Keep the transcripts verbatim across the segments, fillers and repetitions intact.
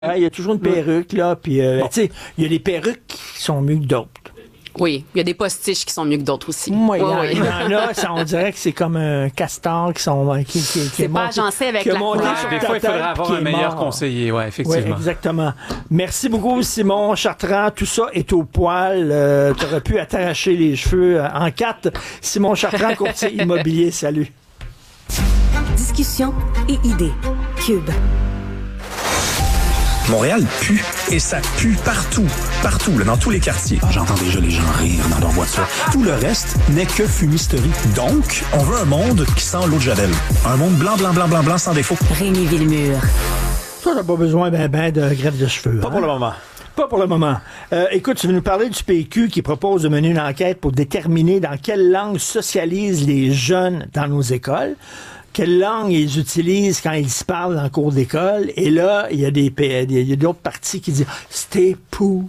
Ah, il y a toujours une perruque, là, puis, euh, bon. tu sais, il y a des perruques qui sont mieux que d'autres. Oui, il y a des postiches qui sont mieux que d'autres aussi. Moi, oui, il y en a, ça, on dirait que c'est comme un castor qui sont qui, qui, qui c'est pas monté, agencé avec la couleur. Des fois, il faudrait avoir un meilleur conseiller, ouais, effectivement. Oui, exactement. Merci beaucoup, Simon Chartrand. Tout ça est au poil. Euh, tu aurais pu t'arracher les cheveux en quatre. Simon Chartrand, courtier immobilier. Salut. Discussion et idées. Cube. Montréal pue, et ça pue partout, partout, là, dans tous les quartiers. J'entends déjà les gens rire dans leur voiture. Tout le reste n'est que fumisterie. Donc, on veut un monde qui sent l'eau de Javel. Un monde blanc, blanc, blanc, blanc, blanc, sans défaut. Rémi Villemur. Toi, t'as pas besoin ben, ben de greffe de cheveux. Pas hein? pour le moment. Pas pour le moment. Euh, écoute, tu veux nous parler du P Q qui propose de mener une enquête pour déterminer dans quelle langue socialisent les jeunes dans nos écoles. Quelle langue ils utilisent quand ils se parlent en cours d'école. Et là, il y a des il y a d'autres partis qui disent « c'est épouvantable ».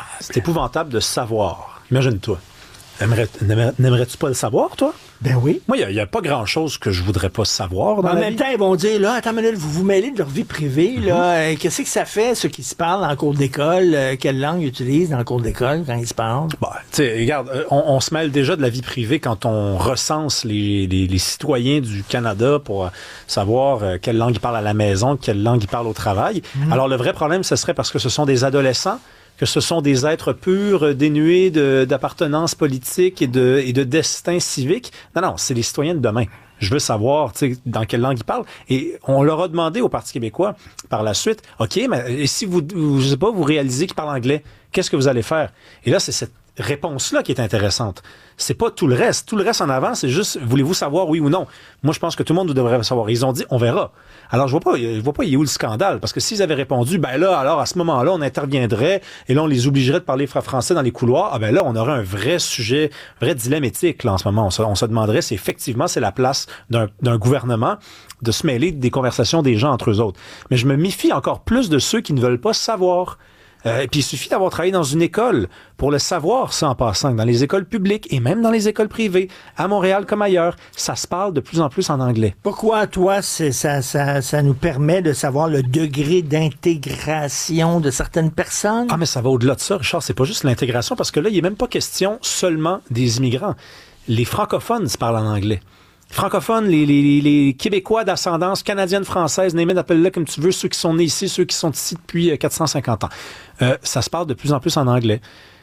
C'est épouvantable de savoir. Imagine-toi. Aimerais, n'aimerais, n'aimerais-tu pas le savoir, toi? Ben oui. Moi, il n'y a, a pas grand-chose que je voudrais pas savoir dans en la même vie. temps, ils vont dire, là, attends une minute, vous vous mêlez de leur vie privée, Mm-hmm. là. Euh, qu'est-ce que ça fait, ceux qui se parlent en cours d'école? Euh, quelle langue ils utilisent dans le cours d'école quand ils se parlent? Bon, tu sais, regarde, on, on se mêle déjà de la vie privée quand on recense les, les, les citoyens du Canada pour euh, savoir euh, quelle langue ils parlent à la maison, quelle langue ils parlent au travail. Mm-hmm. Alors, le vrai problème, ce serait parce que ce sont des adolescents, que ce sont des êtres purs, dénués de, d'appartenance politique et de, et de destin civique. Non, non, c'est les citoyens de demain. Je veux savoir, tu sais, dans quelle langue ils parlent. Et on leur a demandé au Parti québécois, par la suite, OK, mais et si vous, vous, je sais pas, vous réalisez qu'ils parlent anglais, qu'est-ce que vous allez faire? Et là, c'est cette réponse-là qui est intéressante. C'est pas tout le reste. Tout le reste en avant, c'est juste, voulez-vous savoir oui ou non? Moi, je pense que tout le monde devrait savoir. Ils ont dit, on verra. Alors, je vois pas, je vois pas, il y a où le scandale? Parce que s'ils avaient répondu, ben là, alors, à ce moment-là, on interviendrait et là, on les obligerait de parler français dans les couloirs. Ah ben là, on aurait un vrai sujet, un vrai dilemme éthique, là, en ce moment. On se, on se demanderait si effectivement c'est la place d'un, d'un gouvernement de se mêler des conversations des gens entre eux autres. Mais je me méfie encore plus de ceux qui ne veulent pas savoir. Euh, et puis il suffit d'avoir travaillé dans une école pour le savoir, ça en passant, dans les écoles publiques et même dans les écoles privées, à Montréal comme ailleurs, ça se parle de plus en plus en anglais. Pourquoi, toi, c'est, ça, ça, ça nous permet de savoir le degré d'intégration de certaines personnes? Ah, mais ça va au-delà de ça, Richard, c'est pas juste l'intégration, parce que là, il n'est même pas question seulement des immigrants. Les francophones se parlent en anglais. Francophones, les, les, les Québécois d'ascendance canadienne, française, name it, appelle-le comme tu veux, ceux qui sont nés ici, ceux qui sont ici depuis quatre cent cinquante ans. Euh, ça se parle de plus en plus en anglais.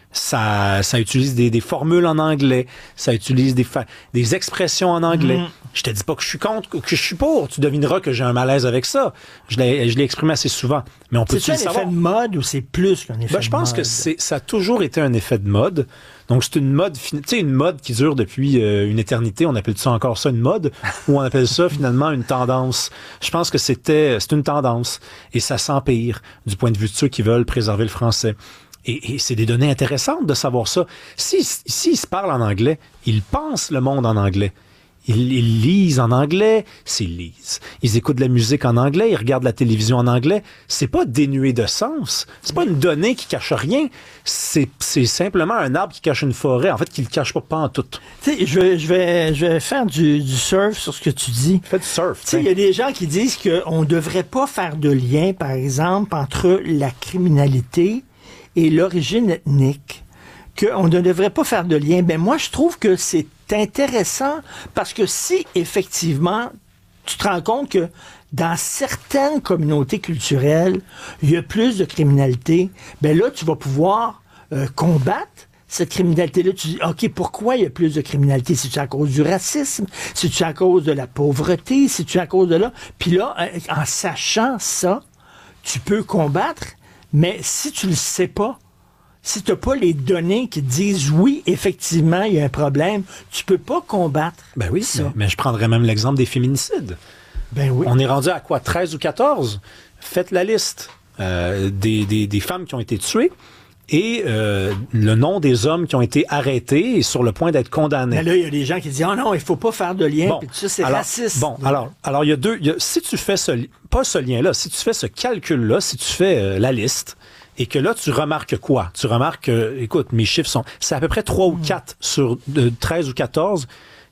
Ça, ça utilise des, des formules en anglais. Ça utilise des, fa- des expressions en anglais. Mm. Je te dis pas que je suis contre, que je suis pour. Tu devineras que j'ai un malaise avec ça. Je l'ai, je l'ai exprimé assez souvent. Mais on peut c'est-tu un savoir. effet de mode ou c'est plus qu'un effet ben, de mode? Je pense que c'est, ça a toujours été un effet de mode. Donc, c'est une mode, tu sais, une mode qui dure depuis euh, une éternité. On appelle ça encore ça une mode ou on appelle ça finalement une tendance. Je pense que c'était, c'est une tendance et ça s'empire du point de vue de ceux qui veulent préserver le français. Et, et c'est des données intéressantes de savoir ça. S'ils si, si se parlent en anglais, ils pensent le monde en anglais. Ils, ils lisent en anglais, s'ils lisent. Ils écoutent de la musique en anglais, ils regardent la télévision en anglais. C'est pas dénué de sens. C'est pas une donnée qui cache rien. C'est, c'est simplement un arbre qui cache une forêt. En fait, qui le cache pas, pas en tout. Tu sais, je vais, je vais, je vais faire du, du surf sur ce que tu dis. Fais du surf. Tu sais, il y a des gens qui disent qu'on ne devrait pas faire de lien, par exemple, entre la criminalité et l'origine ethnique. Qu'on ne devrait pas faire de lien. Ben moi, je trouve que c'est intéressant parce que si, effectivement, tu te rends compte que dans certaines communautés culturelles, il y a plus de criminalité, ben là, tu vas pouvoir euh, combattre cette criminalité-là. Tu dis, OK, pourquoi il y a plus de criminalité? C'est-tu à cause du racisme? C'est-tu à cause de la pauvreté? C'est-tu à cause de là? Puis là, en sachant ça, tu peux combattre, mais si tu le sais pas, si tu n'as pas les données qui te disent oui, effectivement, il y a un problème, tu peux pas combattre ben oui, ça. Mais, mais je prendrais même l'exemple des féminicides. Ben oui. On est rendu à quoi? treize ou quatorze? Faites la liste euh, des, des, des femmes qui ont été tuées et euh, le nom des hommes qui ont été arrêtés et sur le point d'être condamnés. Mais là, il y a des gens qui disent « Oh non, il faut pas faire de lien, bon, puis tout ça, c'est alors, raciste. » Bon, alors, alors il y a deux... Il y a, si tu fais ce... Pas ce lien-là, si tu fais ce calcul-là, si tu fais euh, la liste... Et que là, tu remarques quoi? Tu remarques que, écoute, mes chiffres sont... C'est à peu près trois ou quatre sur de treize ou quatorze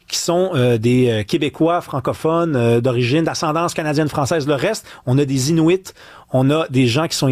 qui sont euh, des euh, Québécois francophones euh, d'origine, d'ascendance canadienne-française. Le reste, on a des Inuits, on a des gens qui sont